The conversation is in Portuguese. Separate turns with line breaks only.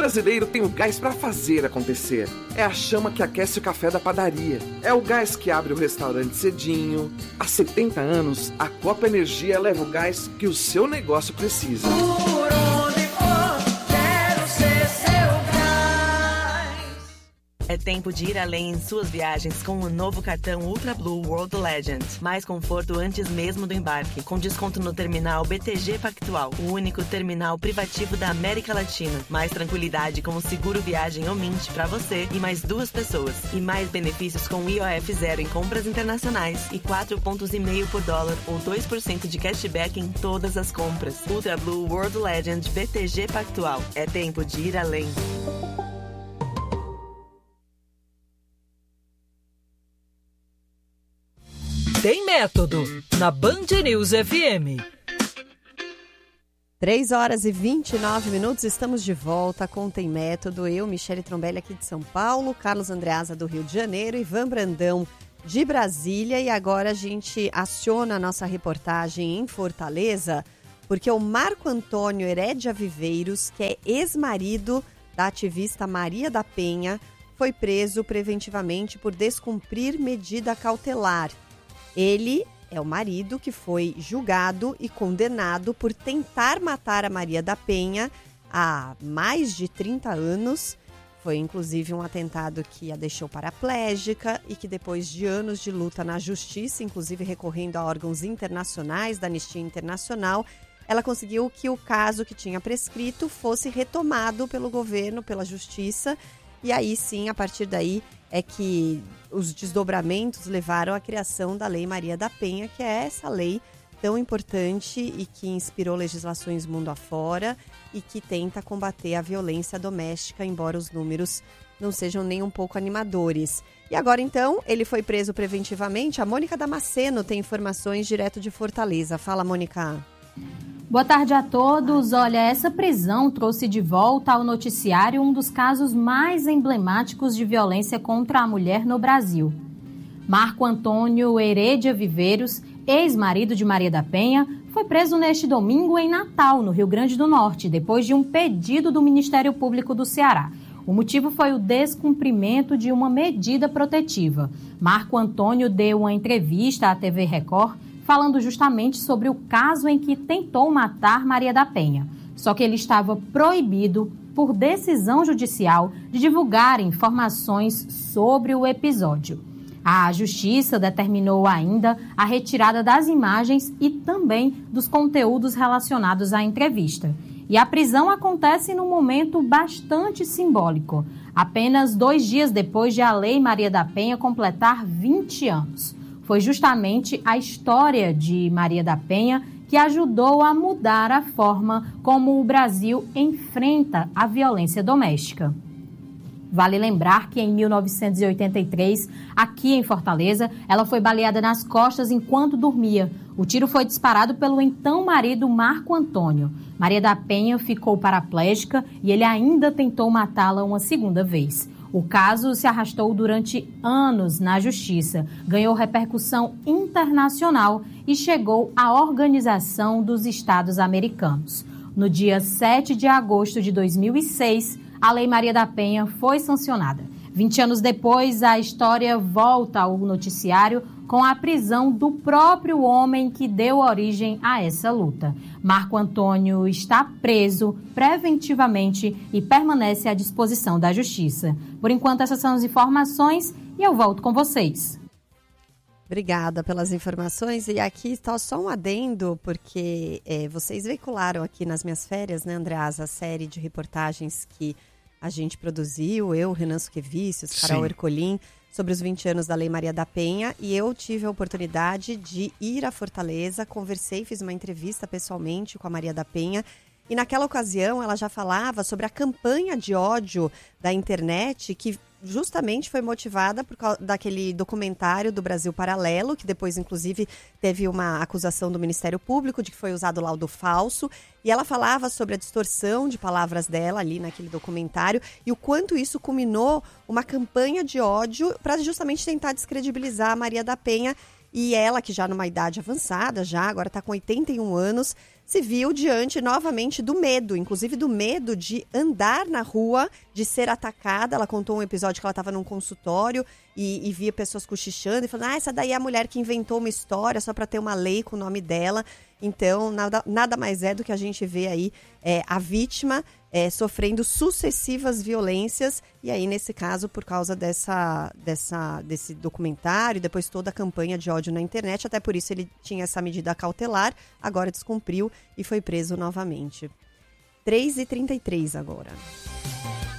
brasileiro tem o gás para fazer acontecer. É a chama que aquece o café da padaria. É o gás que abre o restaurante cedinho. Há 70 anos, a Copa Energia leva o gás que o seu negócio precisa.
É tempo de ir além em suas viagens com o novo cartão Ultra Blue World Legend. Mais conforto antes mesmo do embarque, com desconto no terminal BTG Pactual, o único terminal privativo da América Latina. Mais tranquilidade com o seguro viagem ou Mint para você e mais 2 pessoas. E mais benefícios com IOF zero em compras internacionais e 4,5 pontos por dólar ou 2% de cashback em todas as compras. Ultra Blue World Legend BTG Pactual. É tempo de ir além.
Tem Método, na Band News FM.
3h29, estamos de volta com Tem Método. Eu, Michele Trombelli, aqui de São Paulo, Carlos Andreasa, do Rio de Janeiro, Ivan Brandão, de Brasília. E agora a gente aciona a nossa reportagem em Fortaleza, porque o Marco Antônio Herédia Viveiros, que é ex-marido da ativista Maria da Penha, foi preso preventivamente por descumprir medida cautelar. Ele é o marido que foi julgado e condenado por tentar matar a Maria da Penha há mais de 30 anos. Foi inclusive um atentado que a deixou paraplégica e que depois de anos de luta na justiça, inclusive recorrendo a órgãos internacionais da Anistia Internacional, ela conseguiu que o caso que tinha prescrito fosse retomado pelo governo, pela justiça. E aí sim, a partir daí, é que os desdobramentos levaram à criação da Lei Maria da Penha, que é essa lei tão importante e que inspirou legislações mundo afora e que tenta combater a violência doméstica, embora os números não sejam nem um pouco animadores. E agora, então, ele foi preso preventivamente. A Mônica Damasceno tem informações direto de Fortaleza. Fala, Mônica.
Boa tarde a todos. Olha, essa prisão trouxe de volta ao noticiário um dos casos mais emblemáticos de violência contra a mulher no Brasil. Marco Antônio Herédia Viveiros, ex-marido de Maria da Penha, foi preso neste domingo em Natal, no Rio Grande do Norte, depois de um pedido do Ministério Público do Ceará. O motivo foi o descumprimento de uma medida protetiva. Marco Antônio deu uma entrevista à TV Record falando justamente sobre o caso em que tentou matar Maria da Penha. Só que ele estava proibido, por decisão judicial, de divulgar informações sobre o episódio. A Justiça determinou ainda a retirada das imagens e também dos conteúdos relacionados à entrevista. E a prisão acontece num momento bastante simbólico, apenas 2 dias depois de a Lei Maria da Penha completar 20 anos. Foi justamente a história de Maria da Penha que ajudou a mudar a forma como o Brasil enfrenta a violência doméstica. Vale lembrar que em 1983, aqui em Fortaleza, ela foi baleada nas costas enquanto dormia. O tiro foi disparado pelo então marido Marco Antônio. Maria da Penha ficou paraplégica e ele ainda tentou matá-la uma segunda vez. O caso se arrastou durante anos na Justiça, ganhou repercussão internacional e chegou à Organização dos Estados Americanos. No dia 7 de agosto de 2006, a Lei Maria da Penha foi sancionada. 20 anos depois, a história volta ao noticiário com a prisão do próprio homem que deu origem a essa luta. Marco Antônio está preso preventivamente e permanece à disposição da Justiça. Por enquanto, essas são as informações e eu volto com vocês.
Obrigada pelas informações. E aqui está só um adendo, porque vocês veicularam aqui nas minhas férias, né, Andreasa, a série de reportagens que a gente produziu, eu, Renan Suquevicius, Carol Ercolim, sobre os 20 anos da Lei Maria da Penha, e eu tive a oportunidade de ir a Fortaleza, conversei, fiz uma entrevista pessoalmente com a Maria da Penha, e naquela ocasião ela já falava sobre a campanha de ódio da internet que justamente foi motivada por causa daquele documentário do Brasil Paralelo, que depois, inclusive, teve uma acusação do Ministério Público de que foi usado laudo falso. E ela falava sobre a distorção de palavras dela ali naquele documentário e o quanto isso culminou uma campanha de ódio para justamente tentar descredibilizar a Maria da Penha. E ela, que já numa idade avançada, agora está com 81 anos, se viu diante novamente do medo, inclusive do medo de andar na rua, de ser atacada. Ela contou um episódio que ela estava num consultório e via pessoas cochichando e falando, essa daí é a mulher que inventou uma história só para ter uma lei com o nome dela. Então, nada mais é do que a gente vê aí a vítima sofrendo sucessivas violências. E aí, nesse caso, por causa desse documentário, depois toda a campanha de ódio na internet, até por isso ele tinha essa medida cautelar, agora descumpriu e foi preso novamente. 3h33 agora.